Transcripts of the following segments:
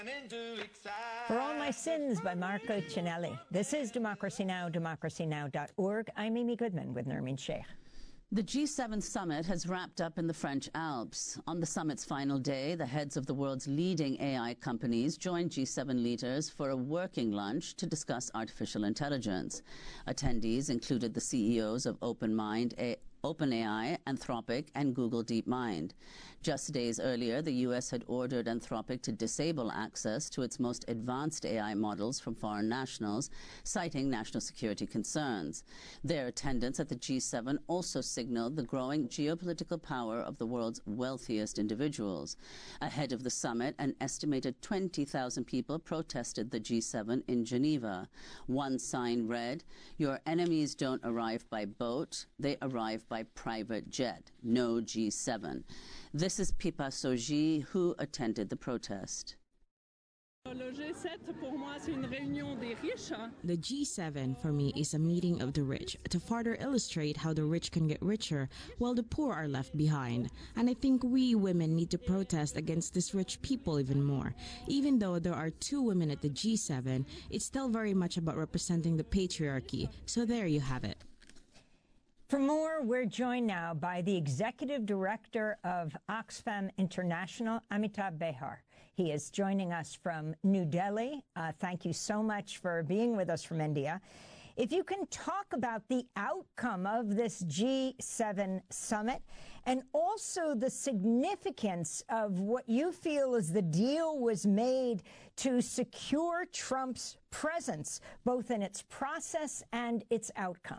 For All My Sins by Marco Cinelli. This is Democracy Now!, democracynow.org. I'm Amy Goodman with Nermeen Sheikh. The G7 summit has wrapped up in the French Alps. On the summit's final day, the heads of the world's leading AI companies joined G7 leaders for a working lunch to discuss artificial intelligence. Attendees included the CEOs of OpenAI, Anthropic, and Google DeepMind. Just days earlier, the U.S. had ordered Anthropic to disable access to its most advanced AI models from foreign nationals, citing national security concerns. Their attendance at the G7 also signaled the growing geopolitical power of the world's wealthiest individuals. Ahead of the summit, an estimated 20,000 people protested the G7 in Geneva. One sign read, "Your enemies don't arrive by boat, they arrive by private jet. No G7." This is Pipa Soji, who attended the protest. The G7 for me is a meeting of the rich to further illustrate how the rich can get richer while the poor are left behind. And I think we women need to protest against these rich people even more. Even though there are 2 women at the G7, it's still very much about representing the patriarchy. So there you have it. For more, we're joined now by the Executive Director of Oxfam International, Amitabh Behar. He is joining us from New Delhi. Thank you so much for being with us from India. If you can talk about the outcome of this G7 summit and also the significance of what you feel is the deal was made to secure Trump's presence, both in its process and its outcome.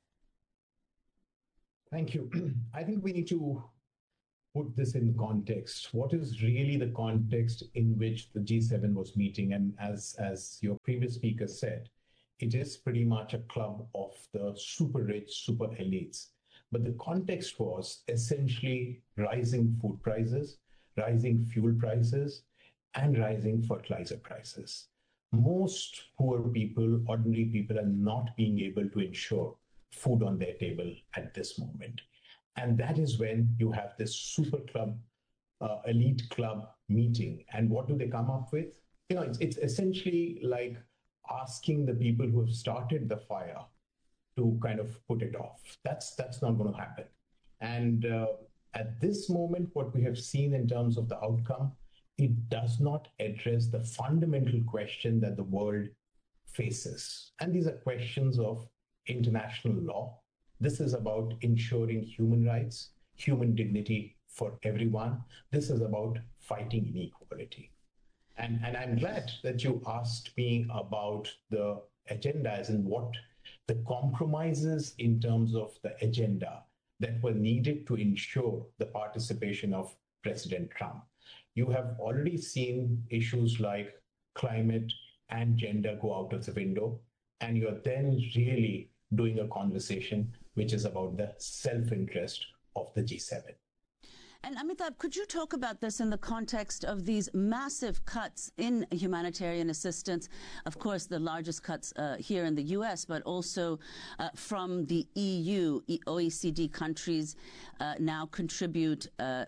Thank you. I think we need to put this in context. What is really the context in which the G7 was meeting? And as your previous speaker said, it is pretty much a club of the super rich, super elites. But the context was essentially rising food prices, rising fuel prices, and rising fertilizer prices. Most poor people, ordinary people, are not being able to ensure food on their table at this moment. And that is when you have this super club, elite club meeting. And what do they come up with? You know, it's essentially like asking the people who have started the fire to kind of put it off. That's not going to happen. And at this moment, what we have seen in terms of the outcome, it does not address the fundamental question that the world faces. And these are questions of international law. This is about ensuring human rights, human dignity for everyone. This is about fighting inequality. And I'm glad that you asked me about the agenda, as in what the compromises in terms of the agenda that were needed to ensure the participation of President Trump. You have already seen issues like climate and gender go out of the window, and you're then really doing a conversation which is about the self-interest of the G7. And Amitabh, could you talk about this in the context of these massive cuts in humanitarian assistance? Of course, the largest cuts here in the U.S., but also from the EU. OECD countries now contribute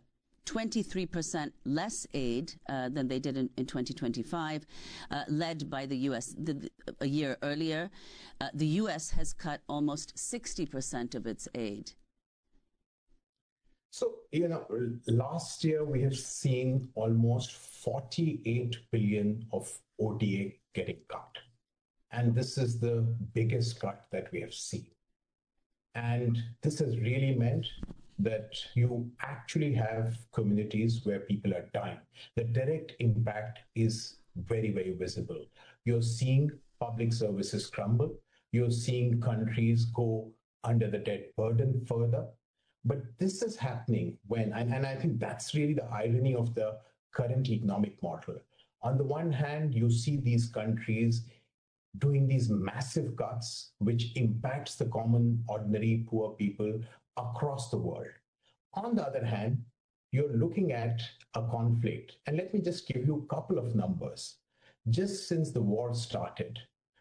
23% less aid than they did in 2025, led by the U.S. A year earlier. The U.S. has cut almost 60% of its aid. So, last year we have seen almost 48 billion of ODA getting cut. And this is the biggest cut that we have seen. And this has really meant that you actually have communities where people are dying. The direct impact is very, very visible. You're seeing public services crumble. You're seeing countries go under the debt burden further. But this is happening when, and I think that's really the irony of the current economic model. On the one hand, you see these countries doing these massive cuts, which impacts the common, ordinary, poor people across the world. On the other hand, you're looking at a conflict. And let me just give you a couple of numbers. Just since the war started,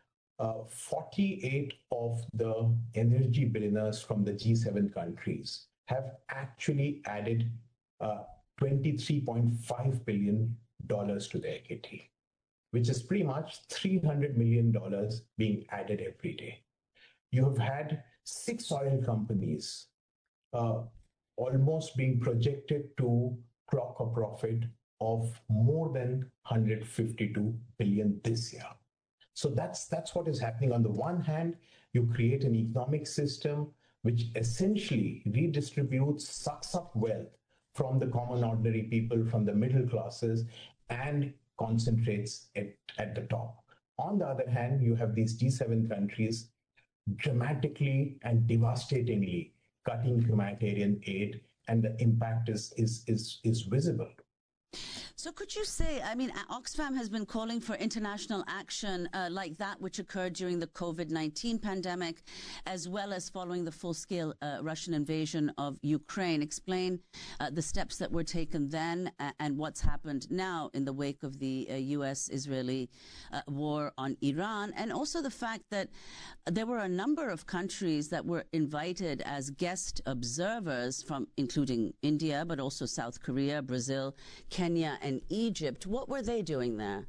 48 of the energy billionaires from the G7 countries have actually added $23.5 billion to their kitty. which is pretty much $300 million being added every day. You have had 6 oil companies almost being projected to clock a profit of more than 152 billion this year. So that's what is happening. On the one hand, you create an economic system which essentially redistributes, sucks up wealth from the common ordinary people, from the middle classes, and concentrates it at the top. On the other hand, you have these G7 countries dramatically and devastatingly cutting humanitarian aid, and the impact is visible. So could you say, I mean, Oxfam has been calling for international action like that which occurred during the COVID-19 pandemic, as well as following the full-scale Russian invasion of Ukraine. Explain the steps that were taken then and what's happened now in the wake of the U.S.-Israeli war on Iran, and also the fact that there were a number of countries that were invited as guest observers, from including India, but also South Korea, Brazil, Kenya, and Egypt. What were they doing there?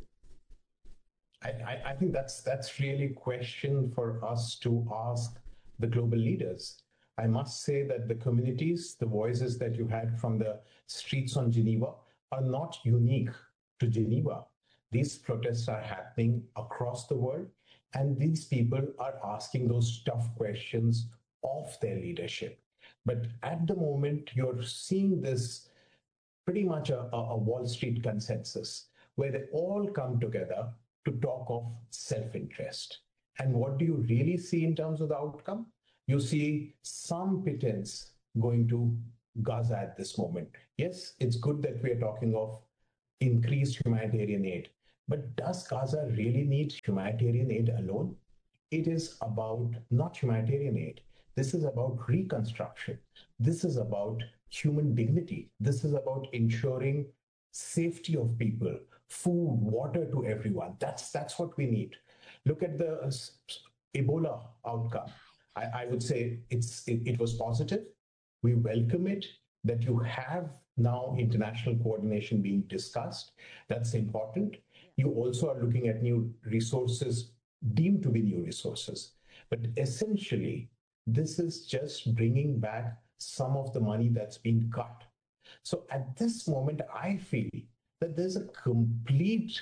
I think that's really a question for us to ask the global leaders. I must say that the communities, the voices that you had from the streets on Geneva are not unique to Geneva. These protests are happening across the world, and these people are asking those tough questions of their leadership. But at the moment, you're seeing this pretty much a Wall Street consensus, where they all come together to talk of self-interest. And what do you really see in terms of the outcome? You see some pittance going to Gaza at this moment. Yes, it's good that we are talking of increased humanitarian aid, but does Gaza really need humanitarian aid alone? It is about not humanitarian aid. This is about reconstruction. This is about human dignity. This is about ensuring safety of people, food, water to everyone. That's what we need. Look at the Ebola outcome. I would say it was positive. We welcome it, that you have now international coordination being discussed. That's important. You also are looking at new resources deemed to be new resources. But essentially, this is just bringing back some of the money that's been cut. So at this moment, I feel that there's a complete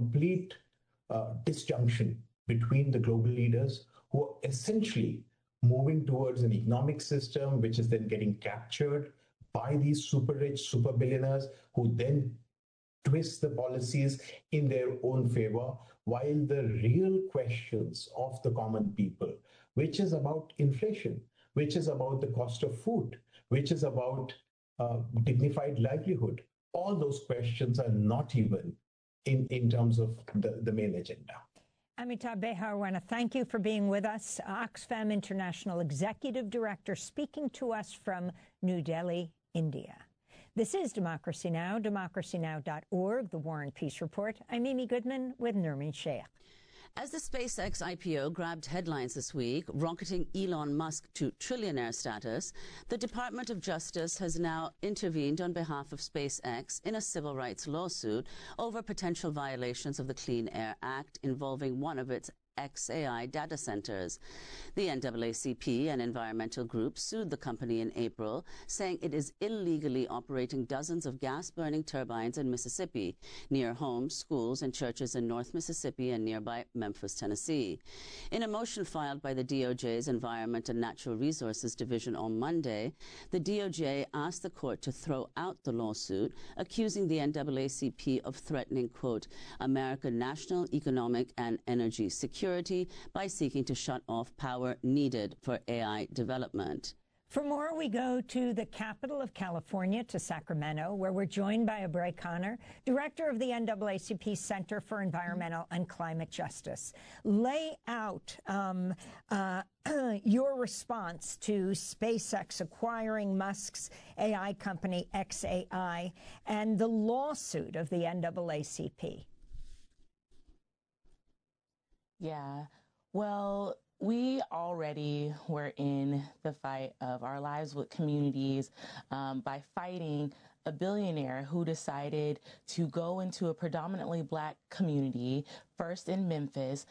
disjunction between the global leaders who are essentially moving towards an economic system which is then getting captured by these super rich, super billionaires who then twist the policies in their own favor, while the real questions of the common people, which is about inflation, which is about the cost of food, which is about dignified livelihood, all those questions are not even in terms of the main agenda. Amitabh Behar, I want to thank you for being with us. Oxfam International Executive Director, speaking to us from New Delhi, India. This is Democracy Now!, democracynow.org, The War and Peace Report. I'm Amy Goodman with Nurmin Sheikh. As the SpaceX IPO grabbed headlines this week, rocketing Elon Musk to trillionaire status, the Department of Justice has now intervened on behalf of SpaceX in a civil rights lawsuit over potential violations of the Clean Air Act involving one of its xAI data centers. The NAACP, an environmental group, sued the company in April, saying it is illegally operating dozens of gas-burning turbines in Mississippi, near homes, schools, and churches in North Mississippi and nearby Memphis, Tennessee. In a motion filed by the DOJ's Environment and Natural Resources Division on Monday, the DOJ asked the court to throw out the lawsuit, accusing the NAACP of threatening, quote, American national, economic, and energy security by seeking to shut off power needed for AI development. For more, we go to the capital of California, to Sacramento, where we're joined by Abray Conner, director of the NAACP Center for Environmental and Climate Justice. Lay out your response to SpaceX acquiring Musk's AI company xAI and the lawsuit of the NAACP. Yeah, well, we already were in the fight of our lives with communities by fighting a billionaire who decided to go into a predominantly Black community, first in Memphis,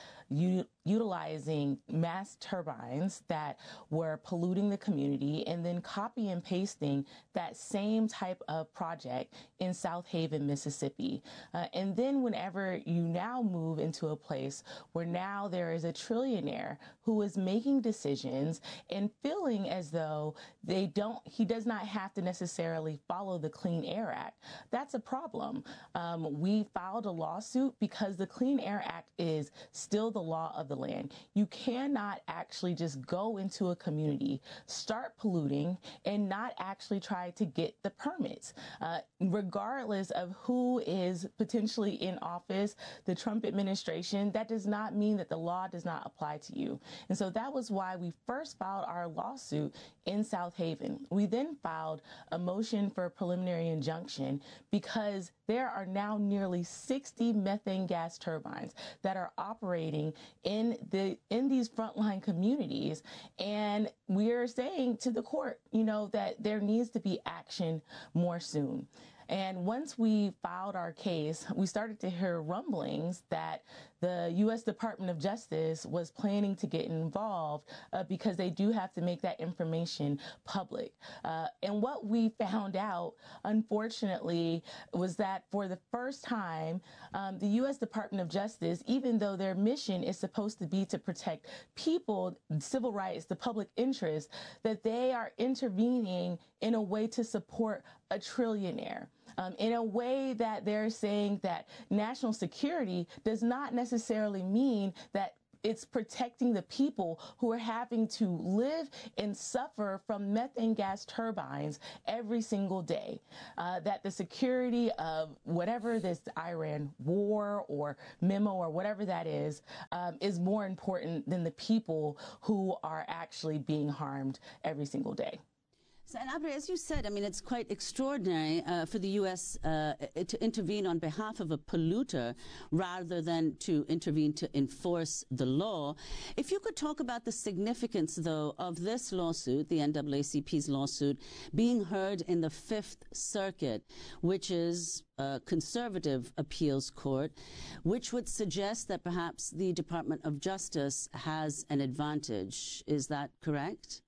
utilizing mass turbines that were polluting the community, and then copy and pasting that same type of project in South Haven, Mississippi. And then whenever you now move into a place where now there is a trillionaire who is making decisions and feeling as though he does not have to necessarily follow the Clean Air Act, that's a problem. We filed a lawsuit because the Clean Air Act is still the law of the land. You cannot actually just go into a community, start polluting, and not actually try to get the permits. Regardless of who is potentially in office, the Trump administration, that does not mean that the law does not apply to you. And so that was why we first filed our lawsuit in South Haven. We then filed a motion for a preliminary injunction because there are now nearly 60 methane gas turbines that are operating in these frontline communities. And we're saying to the court, that there needs to be action more soon. And once we filed our case, we started to hear rumblings that the U.S. Department of Justice was planning to get involved because they do have to make that information public. And what we found out, unfortunately, was that for the first time, the U.S. Department of Justice, even though their mission is supposed to be to protect people, civil rights, the public interest, that they are intervening in a way to support a trillionaire. In a way that they're saying that national security does not necessarily mean that it's protecting the people who are having to live and suffer from methane gas turbines every single day. That the security of whatever this Iran war or memo or whatever that is more important than the people who are actually being harmed every single day. So, and Aubrey, as you said, it's quite extraordinary for the U.S. To intervene on behalf of a polluter rather than to intervene to enforce the law. If you could talk about the significance, though, of this lawsuit, the NAACP's lawsuit, being heard in the Fifth Circuit, which is a conservative appeals court, which would suggest that perhaps the Department of Justice has an advantage. Is that correct?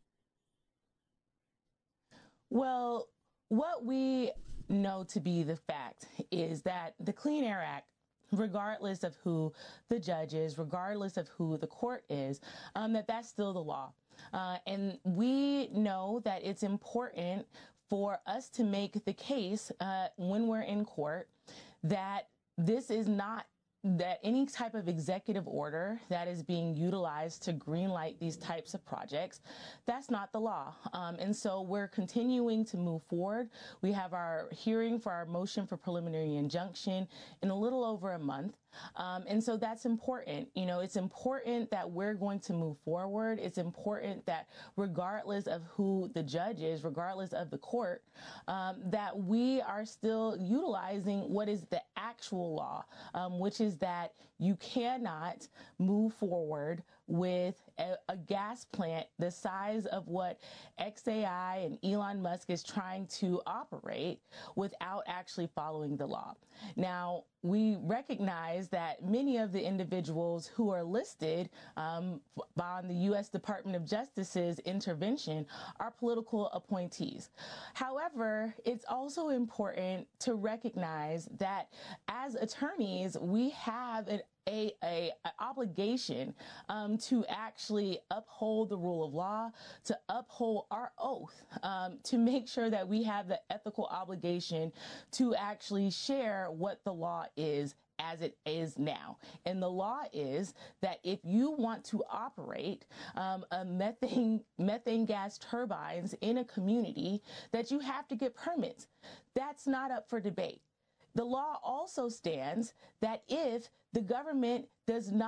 Well, what we know to be the fact is that the Clean Air Act, regardless of who the judge is, regardless of who the court is, that's still the law. And we know that it's important for us to make the case when we're in court that this is not that any type of executive order that is being utilized to greenlight these types of projects, that's not the law. And so we're continuing to move forward. We have our hearing for our motion for preliminary injunction in a little over a month. And so that's important. It's important that we're going to move forward. It's important that regardless of who the judge is, regardless of the court, that we are still utilizing what is the actual law, which is that you cannot move forward with a gas plant the size of what XAI and Elon Musk is trying to operate without actually following the law. Now, we recognize that many of the individuals who are listed on the U.S. Department of Justice's intervention are political appointees. However, it's also important to recognize that as attorneys, we have an obligation to actually uphold the rule of law, to uphold our oath, to make sure that we have the ethical obligation to actually share what the law is as it is now. And the law is that if you want to operate a methane gas turbines in a community, that you have to get permits. That's not up for debate. The law also stands that if the government does not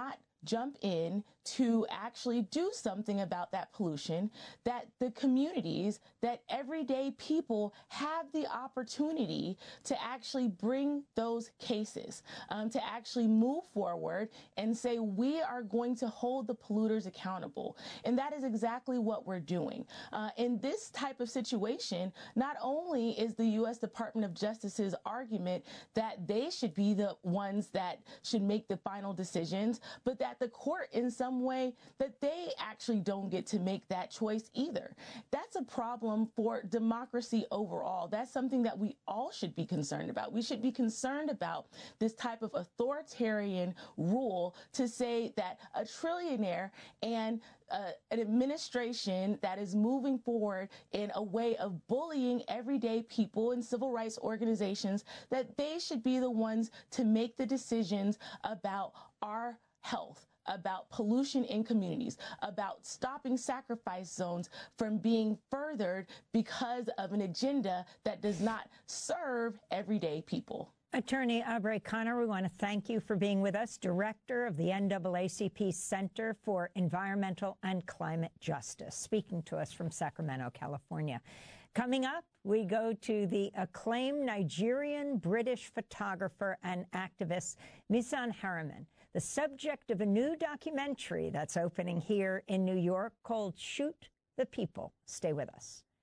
jump in to actually do something about that pollution, that the communities, that everyday people have the opportunity to actually bring those cases, to actually move forward and say, we are going to hold the polluters accountable. And that is exactly what we're doing. In this type of situation, not only is the U.S. Department of Justice's argument that they should be the ones that should make the final decisions, but that the court in some way that they actually don't get to make that choice either. That's a problem for democracy overall. That's something that we all should be concerned about. We should be concerned about this type of authoritarian rule to say that a trillionaire and an administration that is moving forward in a way of bullying everyday people and civil rights organizations, that they should be the ones to make the decisions about our health, about pollution in communities, about stopping sacrifice zones from being furthered because of an agenda that does not serve everyday people. Attorney Aubrey Connor, we want to thank you for being with us, director of the NAACP Center for Environmental and Climate Justice, speaking to us from Sacramento, California. Coming up, we go to the acclaimed Nigerian-British photographer and activist Misan Harriman, the subject of a new documentary that's opening here in New York called Shoot the People. Stay with us.